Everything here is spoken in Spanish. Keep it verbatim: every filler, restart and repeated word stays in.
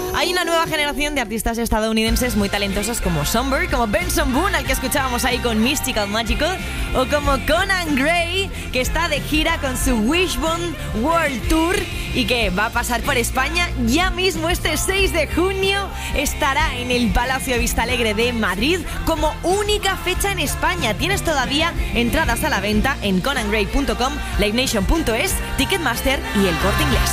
Hay una nueva generación de artistas estadounidenses muy talentosos como Somber, como Benson Boone, al que escuchábamos ahí con Mystical Magical, o como Conan Gray, que está de gira con su Wishbone World Tour y que va a pasar por España ya mismo. Este seis de junio estará en el Palacio Vistalegre de Madrid como única fecha en España. Tienes todavía entradas a la venta en conan gray punto com, live nation punto es, Ticketmaster y El Corte Inglés.